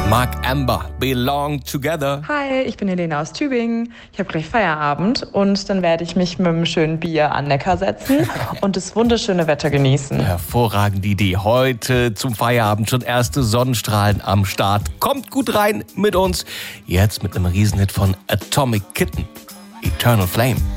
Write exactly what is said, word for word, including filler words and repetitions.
Mark Amber, Belong Together. Hi, ich bin Helena aus Tübingen. Ich habe gleich Feierabend und dann werde ich mich mit einem schönen Bier an Neckar setzen und das wunderschöne Wetter genießen. Hervorragende Idee. Heute zum Feierabend schon erste Sonnenstrahlen am Start. Kommt gut rein mit uns. Jetzt mit einem Riesenhit von Atomic Kitten. Eternal Flame.